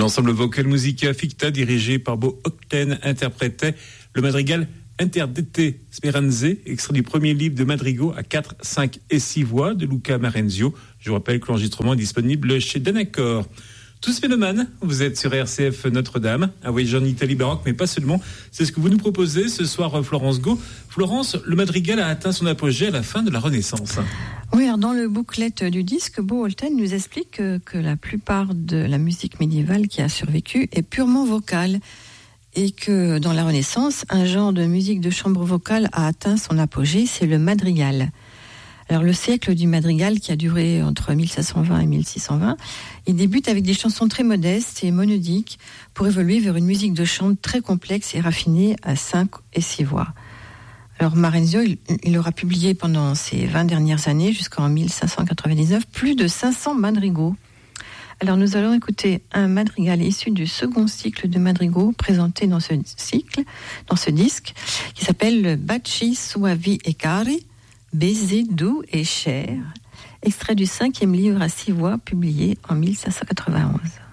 L'ensemble vocal musica ficta dirigé par Bo Octen interprétait le madrigal Interdette Speranze, extrait du premier livre de madrigaux à 4, 5 et 6 voix de Luca Marenzio. Je vous rappelle que l'enregistrement est disponible chez Danacor. Tous mélomanes, vous êtes sur RCF Notre-Dame, un voyage en Italie baroque, mais pas seulement. C'est ce que vous nous proposez ce soir, Florence Go. Florence, le madrigal a atteint son apogée à la fin de la Renaissance. Oui, alors dans le booklet du disque, Bo Octen nous explique que la plupart de la musique médiévale qui a survécu est purement vocale et que dans la Renaissance, un genre de musique de chambre vocale a atteint son apogée, c'est le madrigal. Alors le siècle du madrigal qui a duré entre 1520 et 1620, il débute avec des chansons très modestes et monodiques pour évoluer vers une musique de chambre très complexe et raffinée à 5 et 6 voix. Alors Marenzio, il aura publié pendant ces 20 dernières années, jusqu'en 1599, plus de 500 madrigaux. Alors nous allons écouter un madrigal issu du second cycle de madrigaux présenté dans ce disque, qui s'appelle Baci Suavi e Cari, Baiser doux et cher, extrait du 5e livre à 6 voix publié en 1591.